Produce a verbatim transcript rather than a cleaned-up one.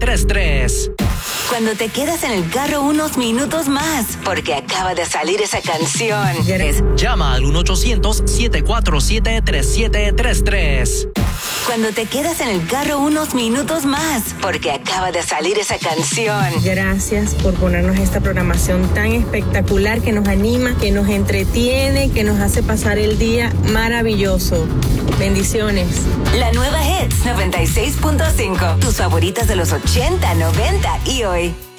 tres tres. Cuando te quedas en el carro unos minutos más, porque acaba de salir esa canción. Llama al uno ochocientos, siete cuatro siete, tres siete tres tres. Cuando te quedas en el carro unos minutos más, porque acaba de salir esa canción. Gracias por ponernos esta programación tan espectacular que nos anima, que nos entretiene, que nos hace pasar el día maravilloso. Bendiciones. La nueva Hits noventa y seis punto cinco. Tus favoritas de los ochenta, noventa y hoy.